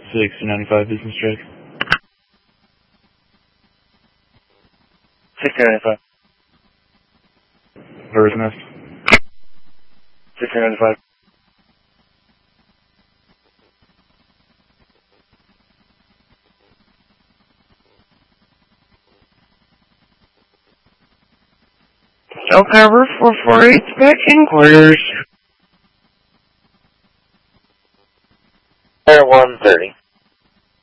695 business check. 1695. Bird's nest. 1695. Cell cover 448 back in quarters. Air 130.